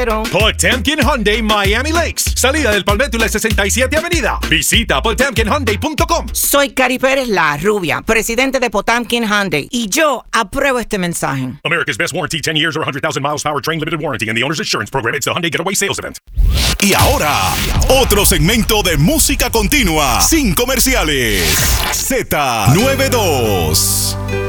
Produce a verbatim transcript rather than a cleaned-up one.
Potemkin Hyundai Miami Lakes. Salida del Palmetto y la sesenta y siete Avenida. Visita potemkin hyundai punto com. Soy Cari Pérez, la rubia, presidente de Potemkin Hyundai. Y yo apruebo este mensaje. America's best warranty, ten years or one hundred thousand miles powertrain limited warranty and the owner's insurance program. It's the Hyundai Getaway Sales Event. Y ahora, otro segmento de música continua, sin comerciales. Z noventa y dos.